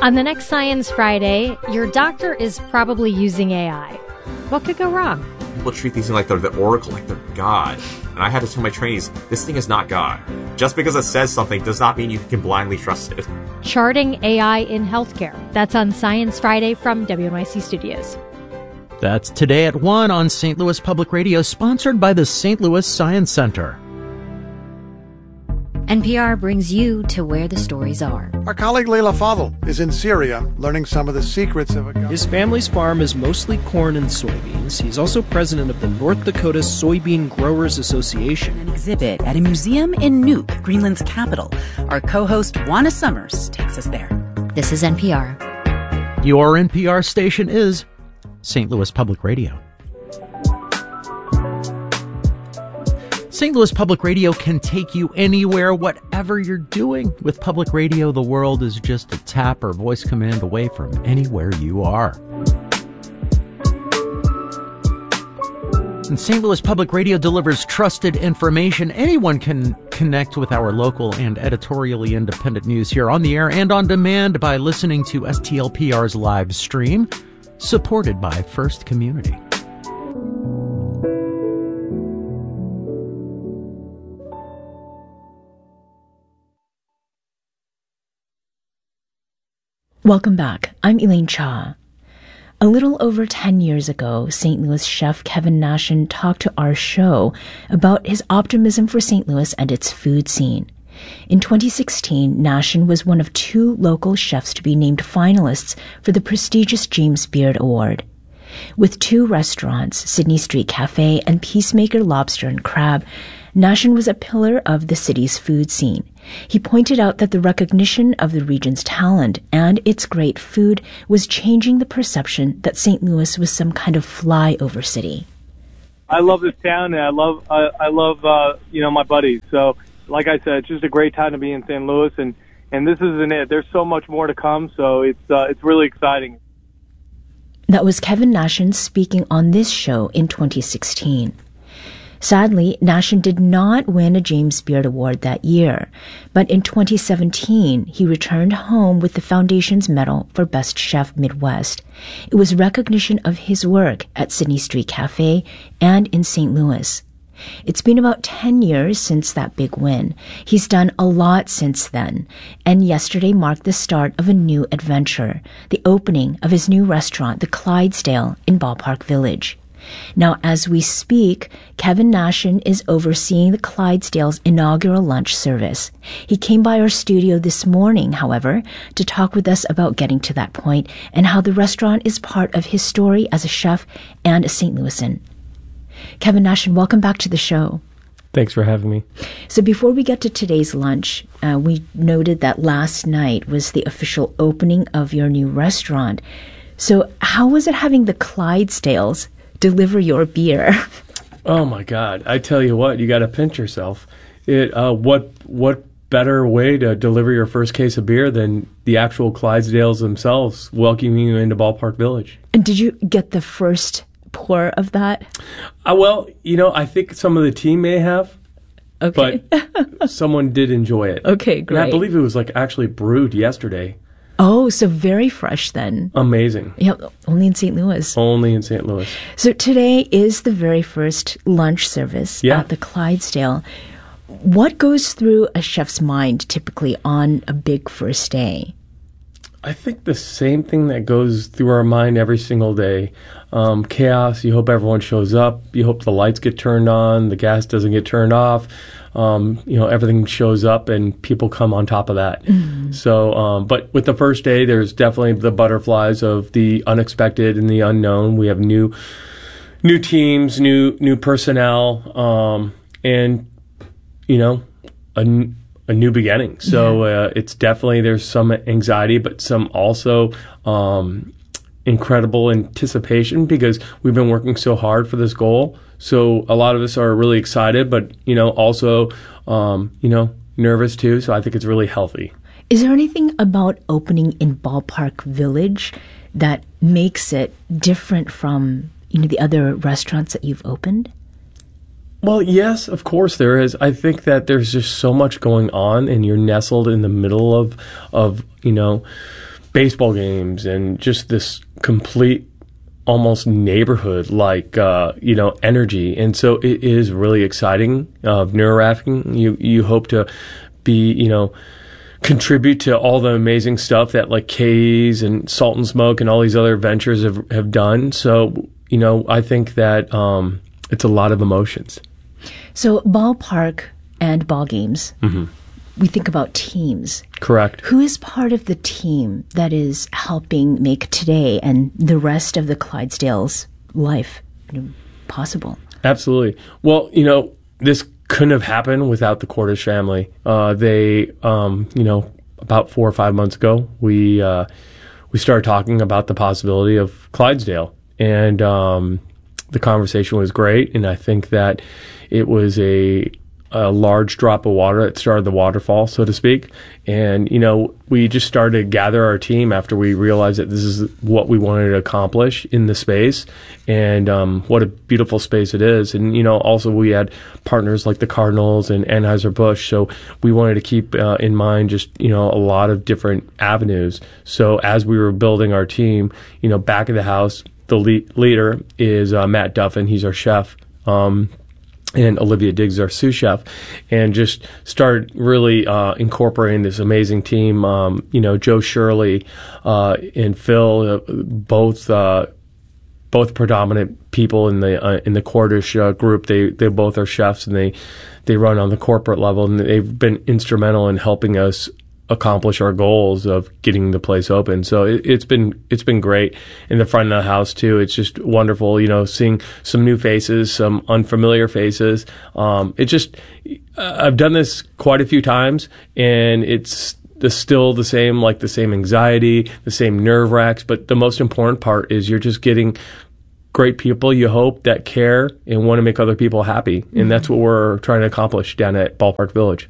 On the next Science Friday, your doctor is probably using AI. What could go wrong? People treat these things like they're the oracle, like they're God. And I had to tell my trainees, this thing is not God. Just because it says something does not mean you can blindly trust it. Charting AI in Healthcare. That's on Science Friday from WNYC Studios. That's today at 1 on St. Louis Public Radio, sponsored by the St. Louis Science Center. NPR brings you to where the stories are. Our colleague Leila Fadel is in Syria, learning some of the secrets of a... His family's farm is mostly corn and soybeans. He's also president of the North Dakota Soybean Growers Association. An exhibit at a museum in Nuuk, Greenland's capital. Our co-host Juana Summers takes us there. This is NPR. Your NPR station is St. Louis Public Radio. St. Louis Public Radio can take you anywhere, whatever you're doing. With public radio, the world is just a tap or voice command away from anywhere you are. And St. Louis Public Radio delivers trusted information. Anyone can connect with our local and editorially independent news here on the air and on demand by listening to STLPR's live stream, supported by First Community. Welcome back. I'm Elaine Cha. A little over 10 years ago, St. Louis chef Kevin Nashin talked to our show about his optimism for St. Louis and its food scene. In 2016, Nashin was one of 2 local chefs to be named finalists for the prestigious James Beard Award. With 2 restaurants, Sydney Street Cafe and Peacemaker Lobster and Crab, Nashin was a pillar of the city's food scene. He pointed out that the recognition of the region's talent and its great food was changing the perception that St. Louis was some kind of flyover city. I love this town, and I love my buddies. So, like I said, it's just a great time to be in St. Louis, and this isn't it. There's so much more to come, so it's really exciting. That was Kevin Nashin speaking on this show in 2016. Sadly, Nashin did not win a James Beard Award that year, but in 2017, he returned home with the Foundation's Medal for Best Chef Midwest. It was recognition of his work at Sydney Street Cafe and in St. Louis. It's been about 10 years since that big win. He's done a lot since then, and yesterday marked the start of a new adventure, the opening of his new restaurant, the Clydesdale, in Ballpark Village. Now, as we speak, Kevin Nashin is overseeing the Clydesdale's inaugural lunch service. He came by our studio this morning, however, to talk with us about getting to that point and how the restaurant is part of his story as a chef and a St. Louisan. Kevin Nashin, welcome back to the show. Thanks for having me. So before we get to today's lunch, we noted that last night was the official opening of your new restaurant. So how was it having the Clydesdales deliver your beer? Oh my God! I tell you what, you got to pinch yourself. What better way to deliver your first case of beer than the actual Clydesdales themselves welcoming you into Ballpark Village? And did you get the first pour of that? Well, I think some of the team may have. Okay. But someone did enjoy it. Okay, great. And I believe it was actually brewed yesterday. Oh, so very fresh then. Amazing. Yeah, only in St. Louis. Only in St. Louis. So today is the very first lunch service at the Clydesdale. What goes through a chef's mind typically on a big first day? I think the same thing that goes through our mind every single day. Chaos. You hope everyone shows up. You hope the lights get turned on, the gas doesn't get turned off. Everything shows up and people come on top of that. Mm-hmm. So, but with the first day, there's definitely the butterflies of the unexpected and the unknown. We have new teams, new personnel, and a new beginning. So it's definitely, there's some anxiety, but some also incredible anticipation because we've been working so hard for this goal. So a lot of us are really excited, but also nervous too. So I think it's really healthy. Is there anything about opening in Ballpark Village that makes it different from the other restaurants that you've opened? Well, yes, of course there is. I think that there's just so much going on, and you're nestled in the middle of baseball games and just this complete, almost neighborhood like energy. And so it is really exciting. Neuro rafting, you hope to be contribute to all the amazing stuff that like K's and Salt and Smoke and all these other ventures have done. So I think that it's a lot of emotions. So ballpark and ball games, we think about teams. Correct. Who is part of the team that is helping make today and the rest of the Clydesdales' life possible? Absolutely. Well, this couldn't have happened without the Cordish family. They, about 4 or 5 months ago, we started talking about the possibility of Clydesdale, and the conversation was great. And I think that it was a large drop of water that started the waterfall, so to speak. And, we just started to gather our team after we realized that this is what we wanted to accomplish in the space, and what a beautiful space it is. And, also we had partners like the Cardinals and Anheuser-Busch, so we wanted to keep in mind just, a lot of different avenues. So as we were building our team, back of the house, the leader is Matt Duffin. He's our chef. And Olivia Diggs, our sous chef, and just started really incorporating this amazing team. Joe Shirley and Phil, both predominant people in the Cordish group. They both are chefs, and they run on the corporate level, and they've been instrumental in helping us accomplish our goals of getting the place open. So it's been great. In the front of the house too, it's just wonderful, seeing some new faces, some unfamiliar faces. I've done this quite a few times, and it's still the same anxiety, the same nerve wracks, but the most important part is you're just getting great people, you hope, that care and want to make other people happy. And that's what we're trying to accomplish down at Ballpark Village.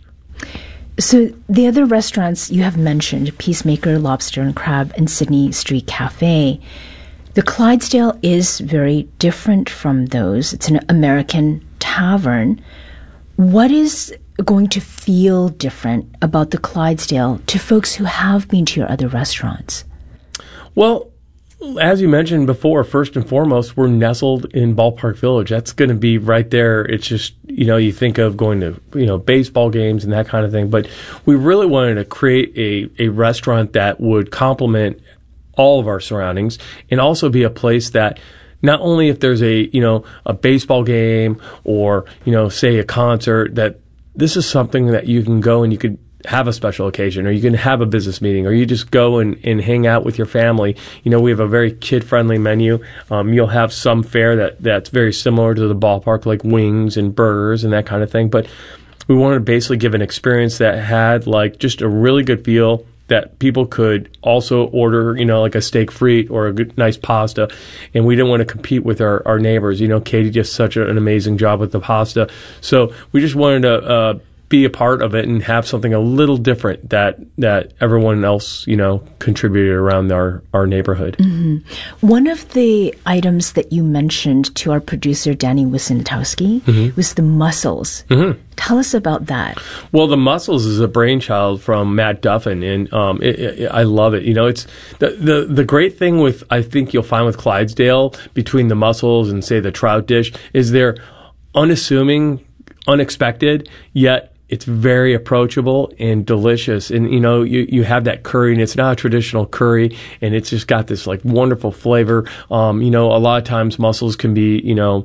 So the other restaurants you have mentioned, Peacemaker, Lobster and Crab, and Sydney Street Cafe, the Clydesdale is very different from those. It's an American tavern. What is going to feel different about the Clydesdale to folks who have been to your other restaurants? Well, as you mentioned before, first and foremost, we're nestled in Ballpark Village. That's going to be right there. It's just, you think of going to, baseball games and that kind of thing. But we really wanted to create a restaurant that would complement all of our surroundings and also be a place that not only if there's a baseball game or, say a concert, that this is something that you can go and you could have a special occasion, or you can have a business meeting, or you just go and hang out with your family. We have a very kid-friendly menu. You'll have some fare that's very similar to the ballpark, like wings and burgers and that kind of thing. But we wanted to basically give an experience that had like just a really good feel, that people could also order, like a steak frite or a good, nice pasta. And we didn't want to compete with our neighbors. Katie did such an amazing job with the pasta. So we just wanted to be a part of it and have something a little different that everyone else, contributed around our neighborhood. Mm-hmm. One of the items that you mentioned to our producer, Danny Wisentowski, was the mussels. Mm-hmm. Tell us about that. Well, the mussels is a brainchild from Matt Duffin, and I love it. It's the great thing with, I think you'll find with Clydesdale, between the mussels and, say, the trout dish, is they're unassuming, unexpected, yet it's very approachable and delicious. And, you have that curry, and it's not a traditional curry, and it's just got this like wonderful flavor. A lot of times mussels can be,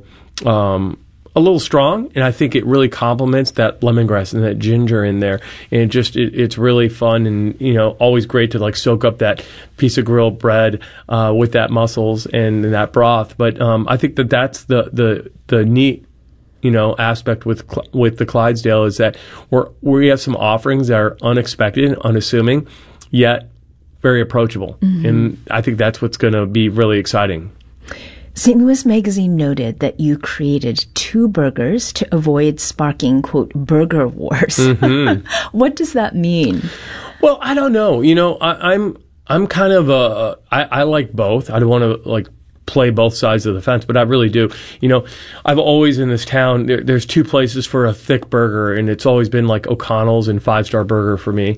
a little strong, and I think it really complements that lemongrass and that ginger in there. And it's really fun, and, always great to like soak up that piece of grilled bread, with that mussels and that broth. But, I think that's the neat, aspect with the Clydesdale, is that we have some offerings that are unexpected and unassuming, yet very approachable. Mm-hmm. And I think that's what's going to be really exciting. St. Louis Magazine noted that you created 2 burgers to avoid sparking, quote, burger wars. Mm-hmm. What does that mean? Well, I don't know. I'm kind of I like both. I don't want to like play both sides of the fence, but I really do. I've always in this town, there's two places for a thick burger, and it's always been like O'Connell's and Five Star Burger for me.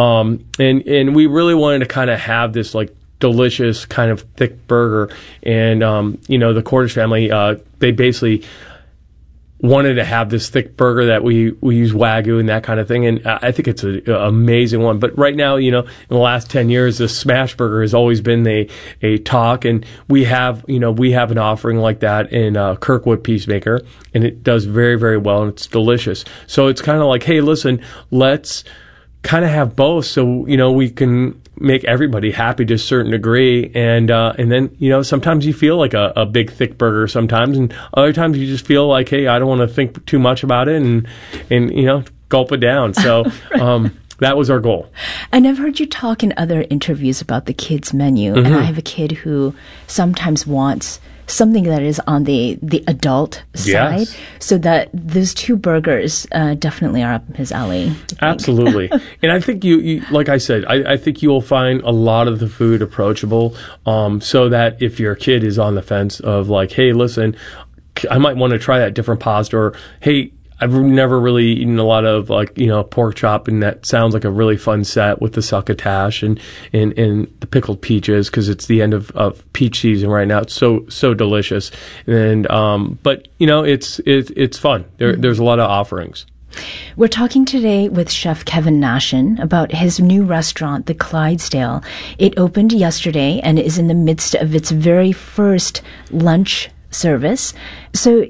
And we really wanted to kind of have this like delicious kind of thick burger. And, the Cordish family, they basically wanted to have this thick burger that we use Wagyu and that kind of thing. And I think it's an amazing one. But right now, in the last 10 years, the smash burger has always been a talk. And we have an offering like that in Kirkwood Peacemaker, and it does very, very well, and it's delicious. So it's kind of like, hey, listen, let's kind of have both so, we can make everybody happy to a certain degree. And then, sometimes you feel like a big, thick burger sometimes. And other times you just feel like, hey, I don't want to think too much about it and gulp it down. So that was our goal. And I've heard you talk in other interviews about the kids' menu. Mm-hmm. And I have a kid who sometimes wants something that is on the adult side. Yes. So that those two burgers definitely are up his alley. Absolutely. And I think you like I said, I think you will find a lot of the food approachable, so that if your kid is on the fence of like, hey, listen, I might want to try that different pasta, or hey, I've never really eaten a lot of pork chop, and that sounds like a really fun set with the succotash and the pickled peaches, because it's the end of peach season right now. It's so delicious, and but it's fun. There's a lot of offerings. We're talking today with Chef Kevin Nashin about his new restaurant, the Clydesdale. It opened yesterday and is in the midst of its very first lunch service. So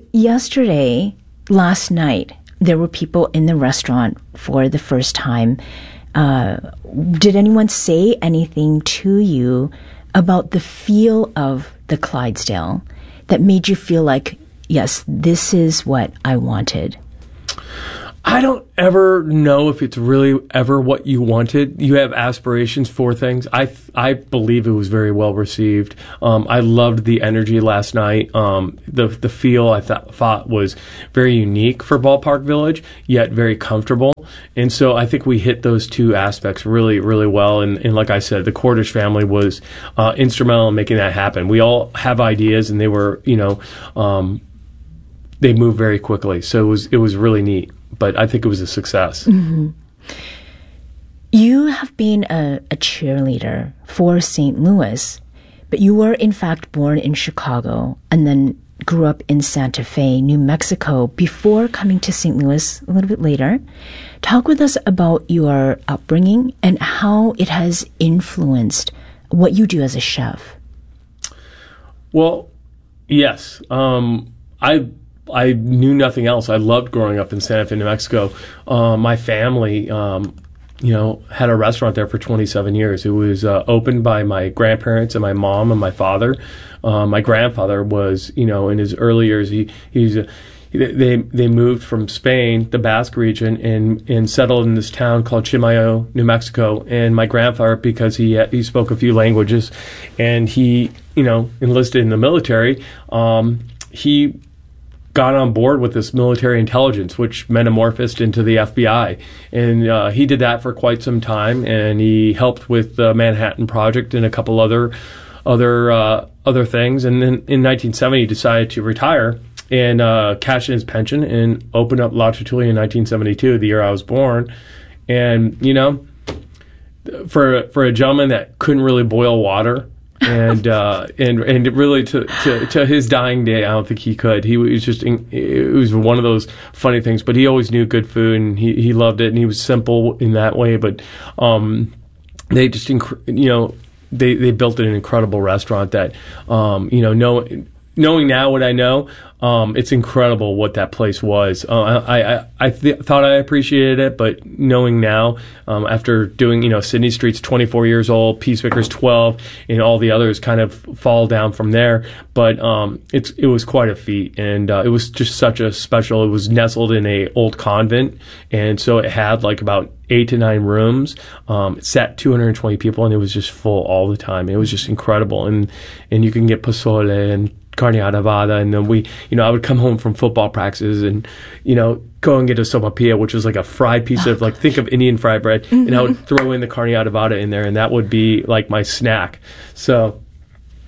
last night, there were people in the restaurant for the first time. Did anyone say anything to you about the feel of the Clydesdale that made you feel like, yes, this is what I wanted? I don't ever know if it's really ever what you wanted. You have aspirations for things. I believe it was very well received. I loved the energy last night. The feel I thought was very unique for Ballpark Village, yet very comfortable. And so I think we hit those two aspects really, really well. And like I said, the Cordish family was instrumental in making that happen. We all have ideas, and they were, they moved very quickly. So it was really neat. But I think it was a success. Mm-hmm. You have been a cheerleader for St. Louis, but you were in fact born in Chicago and then grew up in Santa Fe, New Mexico, before coming to St. Louis a little bit later. Talk with us about your upbringing and how it has influenced what you do as a chef. Well, yes. I knew nothing else. I loved growing up in Santa Fe, New Mexico. My family, had a restaurant there for 27 years. It was opened by my grandparents and my mom and my father. My grandfather was, in his early years, they moved from Spain, the Basque region, and settled in this town called Chimayo, New Mexico. And my grandfather, because he spoke a few languages, and he, enlisted in the military, he got on board with this military intelligence, which metamorphosed into the FBI. And he did that for quite some time, and he helped with the Manhattan Project and a couple other things. And then in 1970, he decided to retire and cash in his pension and opened up La Tertulia in 1972, the year I was born. And, for a gentleman that couldn't really boil water, and really to his dying day, I don't think he could. He was it was one of those funny things, but he always knew good food, and he loved it, and he was simple in that way. But they just they built an incredible restaurant that knowing now what I know, it's incredible what that place was. I thought I appreciated it, but knowing now, after doing, Sydney Street's 24 years old, Peacemaker's 12, and all the others kind of fall down from there. But it was quite a feat, and it was just such a special. It was nestled in a old convent, and so it had like about 8 to 9 rooms. It sat 220 people, and it was just full all the time. It was just incredible, and you can get pozole and carne adobada, and then I would come home from football practices and, go and get a sopapilla, which was like a fried piece of, like, think of Indian fried bread, mm-hmm. and I would throw in the carne adobada in there, and that would be like my snack. So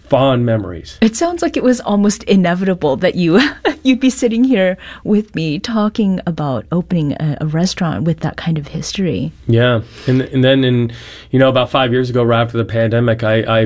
fond memories. It sounds like it was almost inevitable that you'd be sitting here with me talking about opening a restaurant with that kind of history. Yeah, and then about 5 years ago, right after the pandemic,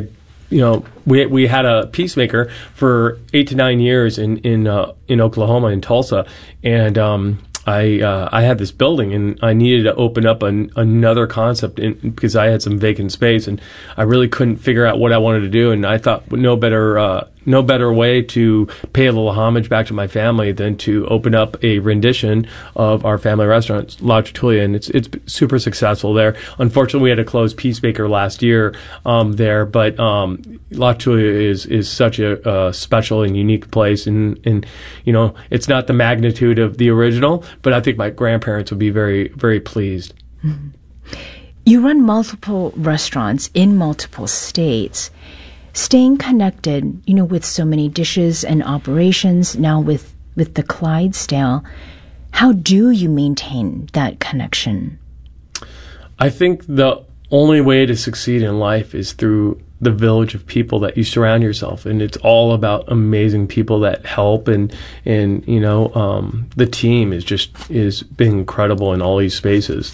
we had a Peacemaker for 8 to 9 years in Oklahoma, in Tulsa, and I had this building, and I needed to open up another concept because I had some vacant space, and I really couldn't figure out what I wanted to do. And I thought no better way to pay a little homage back to my family than to open up a rendition of our family restaurant, La Tertulia, and it's super successful there. Unfortunately, we had to close Peacemaker last year there, but La Tertulia is such a special and unique place, and it's not the magnitude of the original, but I think my grandparents would be very, very pleased. Mm-hmm. You run multiple restaurants in multiple states. Staying connected, with so many dishes and operations, now with the Clydesdale, how do you maintain that connection? I think the only way to succeed in life is through the village of people that you surround yourself, and it's all about amazing people that help, and the team is being incredible in all these spaces.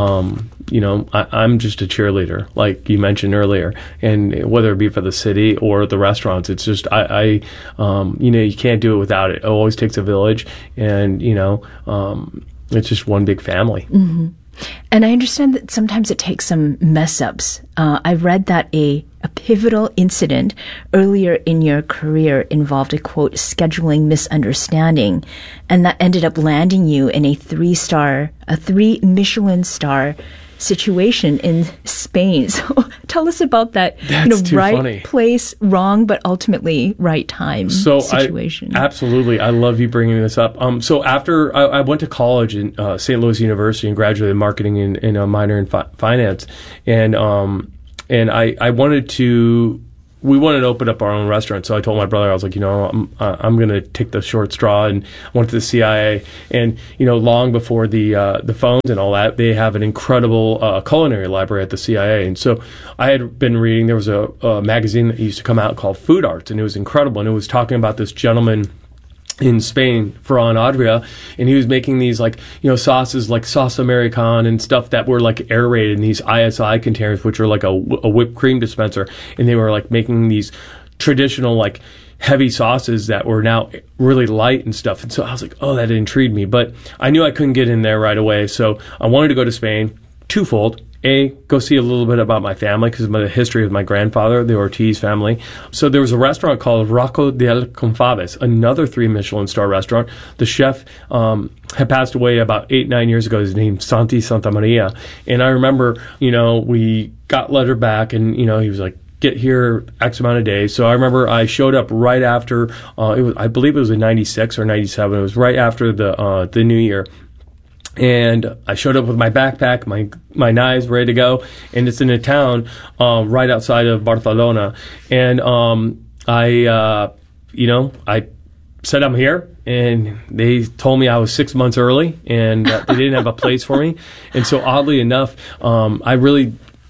I'm just a cheerleader, like you mentioned earlier, and whether it be for the city or the restaurants, it's just you can't do it without it. It always takes a village, and it's just one big family. Mm-hmm. And I understand that sometimes it takes some mess-ups. I read that a pivotal incident earlier in your career involved a, quote, scheduling misunderstanding, and that ended up landing you in a 3 Michelin star situation in Spain. So tell us about that. That's too right funny. Place, wrong, but ultimately right time situation. Absolutely. I love you bringing this up. So after I went to college in St. Louis University and graduated in marketing and a minor in finance, and I wanted to. We wanted to open up our own restaurant, so I told my brother, I was like, I'm going to take the short straw, and went to the CIA. And long before the phones and all that, they have an incredible culinary library at the CIA. And so I had been reading. There was a magazine that used to come out called Food Arts, and it was incredible. And it was talking about this gentleman in Spain, Ferran Adria, and he was making these sauces like sauce Americana and stuff that were like aerated in these ISI containers, which are like a whipped cream dispenser, and they were like making these traditional like heavy sauces that were now really light and stuff. And so I was like, oh, that intrigued me, but I knew I couldn't get in there right away, so I wanted to go to Spain twofold. Go see a little bit about my family, because of the history of my grandfather, the Ortiz family. So there was a restaurant called Rocco del Confaves, another 3 Michelin star restaurant. The chef had passed away about 8-9 years ago. His name Santi Santamaria. And I remember, we got letter back, and, he was like, get here X amount of days. So I remember I showed up right after, I believe it was in 96 or 97. It was right after the New Year. And I showed up with my backpack, my knives ready to go, and it's in a town right outside of Barcelona. And I said I'm here, and they told me I was 6 months early, and they didn't have a place for me. And so oddly enough, I really.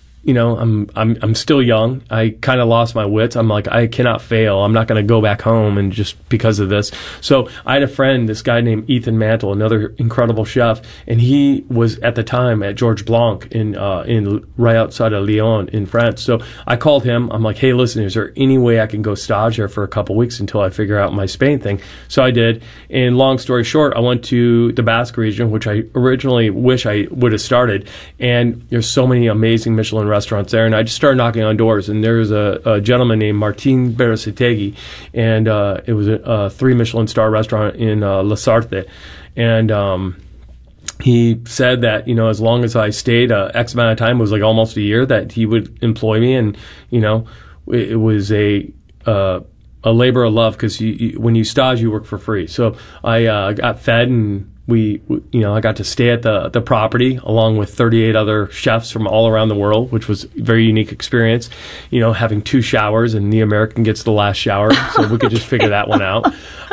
I'm still young. I kind of lost my wits. I'm like, I cannot fail. I'm not going to go back home and just because of this. So I had a friend, this guy named Ethan Mantle, another incredible chef, and he was at the time at George Blanc in right outside of Lyon in France. So I called him. I'm like, hey, listen, is there any way I can go stage there for a couple weeks until I figure out my Spain thing? So I did. And long story short, I went to the Basque region, which I originally wish I would have started. And there's so many amazing Michelin restaurants there, and I just started knocking on doors, and there was a gentleman named Martin Berasategui, and it was a 3 Michelin star restaurant in Lasarte, and he said that as long as I stayed X amount of time, it was like almost a year, that he would employ me, and it was a labor of love, because when you stage, you work for free. So I got fed, and I got to stay at the property along with 38 other chefs from all around the world, which was a very unique experience. Having 2 showers, and the American gets the last shower, so we could just figure that one out.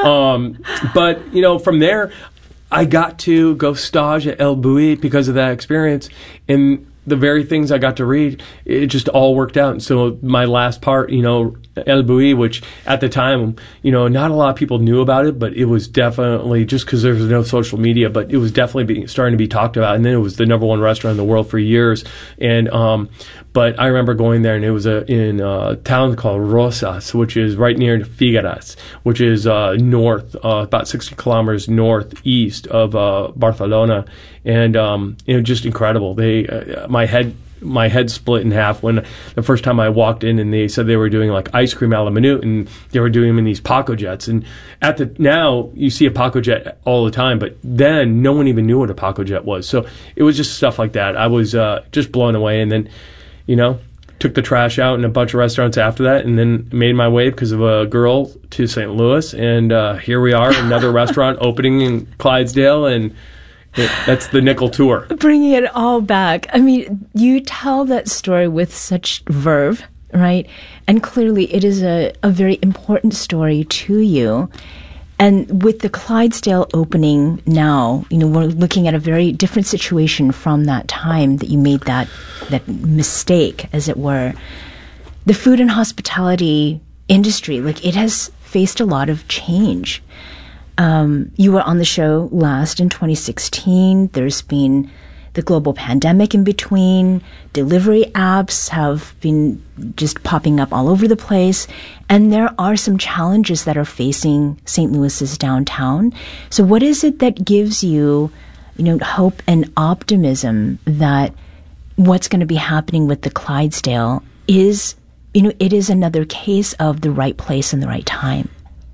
But from there, I got to go stage at El Bulli because of that experience, and the very things I got to read, it just all worked out. And so my last part, El Bulli, which at the time, not a lot of people knew about it, but it was definitely, just because there was no social media, but it was definitely starting to be talked about. And then it was the number one restaurant in the world for years. And but I remember going there, and it was in a town called Rosas, which is right near Figueras, which is north, about 60 kilometers northeast of Barcelona. And just incredible. My head split in half when the first time I walked in, and they said they were doing like ice cream a la minute, and they were doing them in these Paco jets. And now you see a Paco jet all the time, but then no one even knew what a Paco jet was. So it was just stuff like that. I was just blown away, and then took the trash out in a bunch of restaurants after that, and then made my way because of a girl to St. Louis, and here we are, another restaurant opening in Clydesdale, and that's the Nickel Tour. Bringing it all back. I mean, you tell that story with such verve, right? And clearly it is a very important story to you. And with the Clydesdale opening now, we're looking at a very different situation from that time that you made that mistake, as it were. The food and hospitality industry, it has faced a lot of change. You were on the show last in 2016. There's been the global pandemic in between. Delivery apps have been just popping up all over the place. And there are some challenges that are facing St. Louis's downtown. So what is it that gives you, hope and optimism that what's going to be happening with the Clydesdale is, it is another case of the right place and the right time?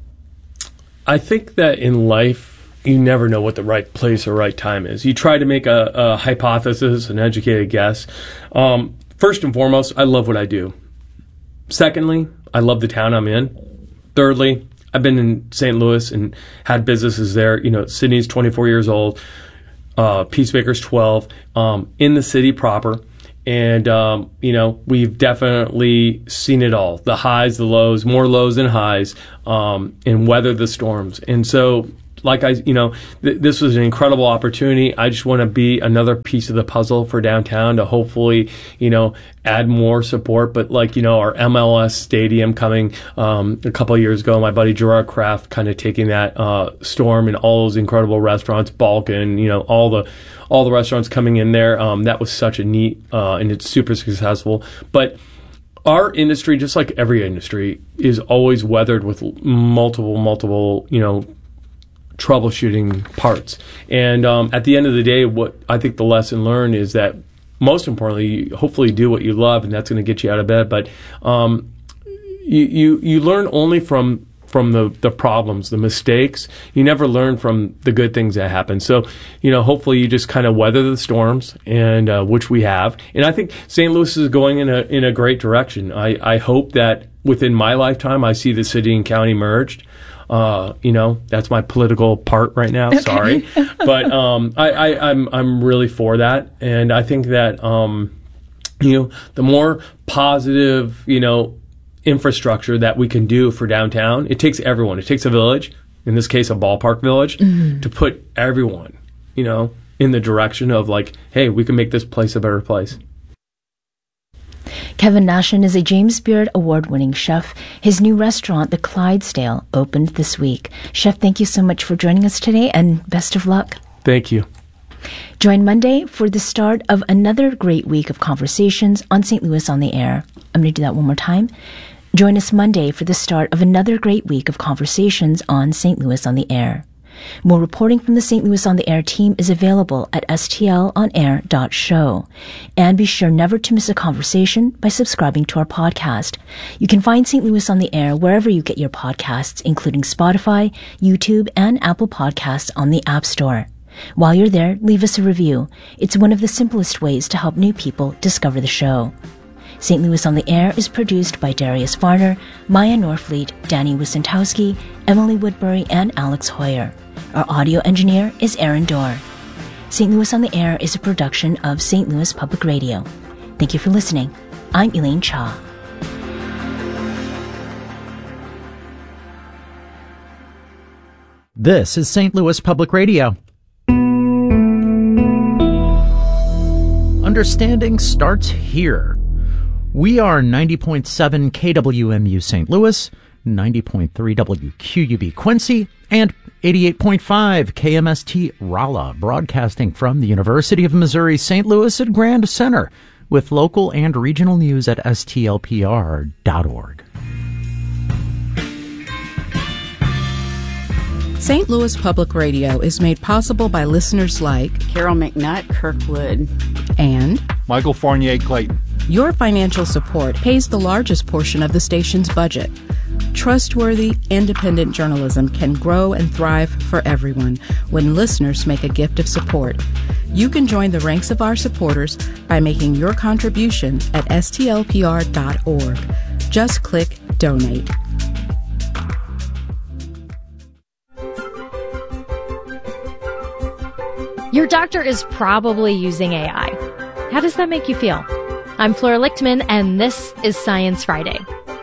I think that in life, you never know what the right place or right time is. You try to make a hypothesis, an educated guess. First and foremost, I love what I do. Secondly, I love the town I'm in. Thirdly, I've been in St. Louis and had businesses there. Sydney's 24 years old. Peacemaker's 12. In the city proper. And, we've definitely seen it all. The highs, the lows, more lows than highs, and weathered the storms. And so, this was an incredible opportunity. I just want to be another piece of the puzzle for downtown to hopefully, add more support. But our MLS stadium coming a couple of years ago, my buddy Gerard Kraft kind of taking that storm and all those incredible restaurants, Balkan, all the restaurants coming in there. That was such a neat, and it's super successful. But our industry, just like every industry, is always weathered with multiple, troubleshooting parts. And at the end of the day, what I think the lesson learned is that most importantly, hopefully do what you love, and that's going to get you out of bed. But you learn only from the problems, the mistakes. You never learn from the good things that happen. So, hopefully you just kind of weather the storms, and which we have. And I think St. Louis is going in a great direction. I hope that within my lifetime, I see the city and county merged. That's my political part right now. Okay. Sorry, but I'm really for that, and I think that the more positive infrastructure that we can do for downtown, it takes everyone. It takes a village, in this case a ballpark village, to put everyone in the direction of hey, we can make this place a better place. Kevin Nation is a James Beard award-winning chef. His new restaurant, the Clydesdale, opened this week. Chef, thank you so much for joining us today, and best of luck. Thank you. Join Monday for the start of another great week of conversations on St. Louis on the Air. I'm going to do that one more time. Join us Monday for the start of another great week of conversations on St. Louis on the Air. More reporting from the St. Louis on the Air team is available at stlonair.show. And be sure never to miss a conversation by subscribing to our podcast. You can find St. Louis on the Air wherever you get your podcasts, including Spotify, YouTube, and Apple Podcasts on the App Store. While you're there, leave us a review. It's one of the simplest ways to help new people discover the show. St. Louis on the Air is produced by Darius Varner, Maya Norfleet, Danny Wysentowski, Emily Woodbury, and Alex Hoyer. Our audio engineer is Aaron Dorr. St. Louis on the Air is a production of St. Louis Public Radio. Thank you for listening. I'm Elaine Cha. This is St. Louis Public Radio. understanding starts here. We are 90.7 KWMU St. Louis, 90.3 WQUB Quincy, and 88.5 KMST Rolla, broadcasting from the University of Missouri St. Louis at Grand Center, with local and regional news at stlpr.org. St. Louis Public Radio is made possible by listeners like Carol McNutt Kirkwood and Michael Fournier Clayton. Your financial support pays the largest portion of the station's budget. Trustworthy, independent journalism can grow and thrive for everyone when listeners make a gift of support. You can join the ranks of our supporters by making your contribution at stlpr.org. Just click Donate. Your doctor is probably using AI. How does that make you feel? I'm Flora Lichtman, and this is Science Friday.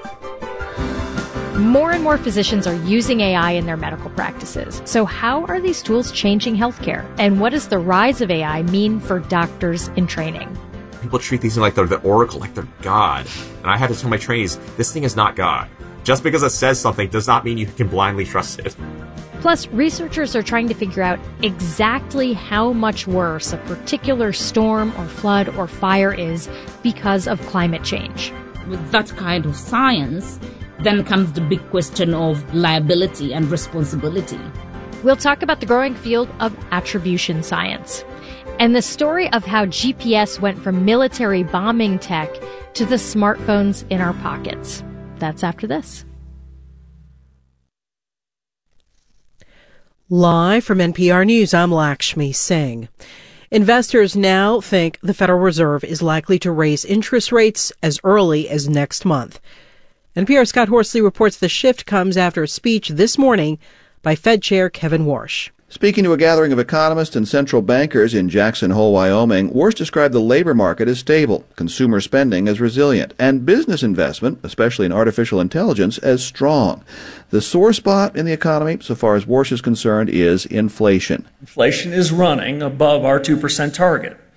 More and more physicians are using AI in their medical practices. So how are these tools changing healthcare? And what does the rise of AI mean for doctors in training? People treat these things like they're the oracle, like they're God. And I had to tell my trainees, this thing is not God. Just because it says something does not mean you can blindly trust it. Plus, researchers are trying to figure out exactly how much worse a particular storm or flood or fire is because of climate change. With that kind of science, then comes the big question of liability and responsibility. We'll talk about the growing field of attribution science and the story of how GPS went from military bombing tech to the smartphones in our pockets. That's after this. Live from NPR News, I'm Lakshmi Singh. Investors now think the Federal Reserve is likely to raise interest rates as early as next month. NPR's Scott Horsley reports the shift comes after a speech this morning by Fed Chair Kevin Warsh. Speaking to a gathering of economists and central bankers in Jackson Hole, Wyoming, Warsh described the labor market as stable, consumer spending as resilient, and business investment, especially in artificial intelligence, as strong. The sore spot in the economy, so far as Warsh is concerned, is inflation. Inflation is running above our 2% target.